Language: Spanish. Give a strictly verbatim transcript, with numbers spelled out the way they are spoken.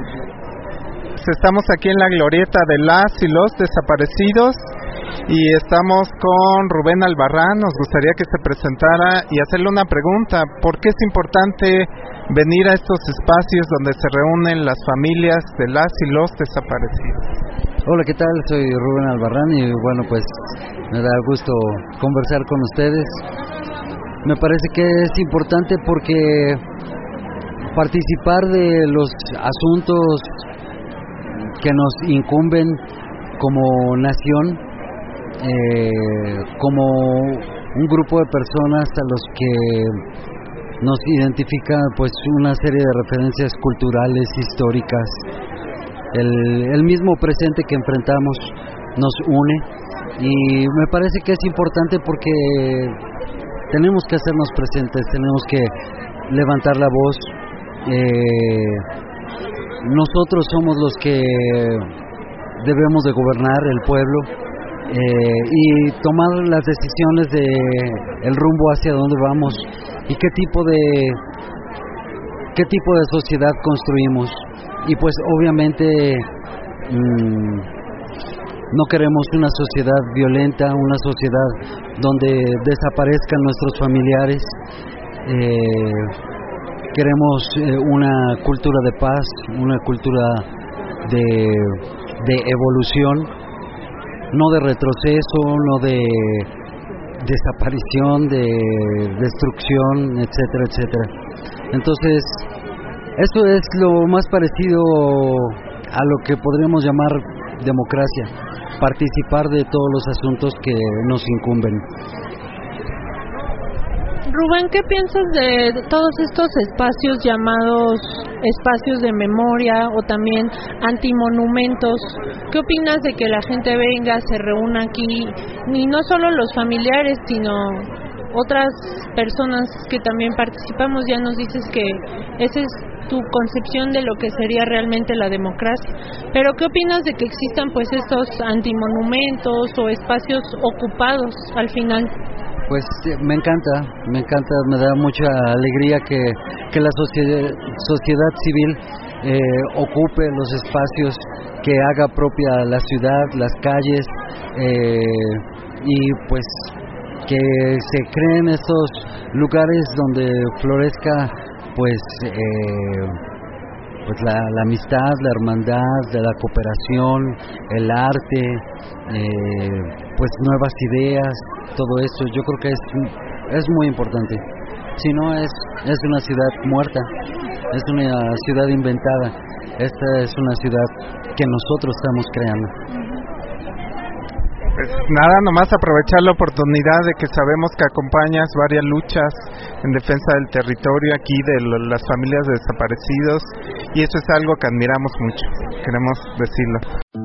Estamos aquí en la glorieta de las y los desaparecidos y estamos con Rubén Albarrán. Nos gustaría que se presentara y hacerle una pregunta. ¿Por qué es importante venir a estos espacios donde se reúnen las familias de las y los desaparecidos? Hola, ¿qué tal? Soy Rubén Albarrán y bueno, pues me da gusto conversar con ustedes. Me parece que es importante porque participar de los asuntos que nos incumben como nación, eh, como un grupo de personas a los que nos identifica pues una serie de referencias culturales, históricas. El, el mismo presente que enfrentamos nos une y me parece que es importante porque tenemos que hacernos presentes, tenemos que levantar la voz. Eh, nosotros somos los que debemos de gobernar el pueblo eh, y tomar las decisiones de el rumbo hacia dónde vamos y qué tipo de qué tipo de sociedad construimos. Y pues obviamente mmm, no queremos una sociedad violenta, una sociedad donde desaparezcan nuestros familiares. Eh, queremos eh, una cultura de paz, una cultura de, de evolución, no de retroceso, no de desaparición, de destrucción, etcétera, etcétera. Entonces, eso es lo más parecido a lo que podríamos llamar democracia, participar de todos los asuntos que nos incumben. Rubén, ¿qué piensas de todos estos espacios llamados espacios de memoria o también antimonumentos? ¿Qué opinas de que la gente venga, se reúna aquí, y no solo los familiares, sino otras personas que también participamos? Ya nos dices que esa es tu concepción de lo que sería realmente la democracia, pero ¿qué opinas de que existan pues estos antimonumentos o espacios ocupados al final? Pues me encanta, me encanta, me da mucha alegría que, que la sociedad, sociedad civil eh, ocupe los espacios, que haga propia la ciudad, las calles, eh, y pues que se creen estos lugares donde florezca pues eh, pues la, la amistad, la hermandad, de la cooperación, el arte, eh, pues nuevas ideas, todo eso. Yo creo que es es muy importante. Si no, es es una ciudad muerta, es una ciudad inventada. Esta es una ciudad que nosotros estamos creando. Pues nada, nomás aprovechar la oportunidad de que sabemos que acompañas varias luchas en defensa del territorio aquí de lo, las familias de desaparecidos, y eso es algo que admiramos mucho, queremos decirlo.